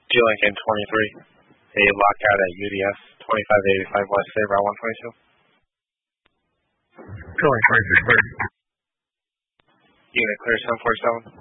G-Link N23, a lockout at UDS, 2585 West State, Route 122. G-Link 26, clear. Unit clear 747.